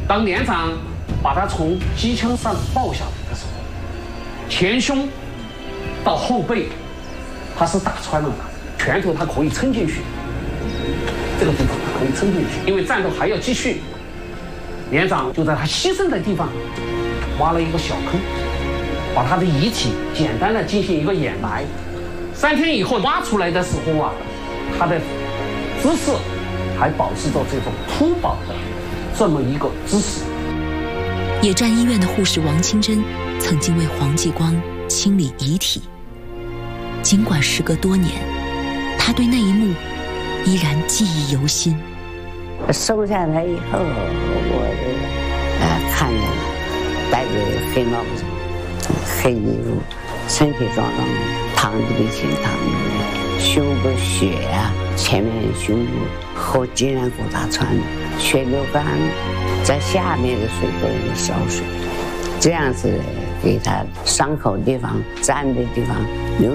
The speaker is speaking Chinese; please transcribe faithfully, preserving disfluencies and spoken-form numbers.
当连长把他从机枪上抱下来的时候，前胸到后背，他是打穿了的，拳头他可以撑进去，这个地方他可以撑进去，因为战斗还要继续。连长就在他牺牲的地方挖了一个小坑，把他的遗体简单的进行一个掩埋。三天以后挖出来的时候啊，他的姿势还保持着这种秃宝的这么一个姿势。 野战医院的护士王清珍曾经为黄继光清理遗体，尽管时隔多年，她对那一幕依然记忆犹新。 收下他以后，我呃看见了，戴着黑帽子、黑衣服，身体壮壮，淌着鼻涕，淌着泪，胸部血啊，前面胸部和筋软骨打穿，血流干，在下面的水沟里烧水，这样子给他伤口地方、粘的地方留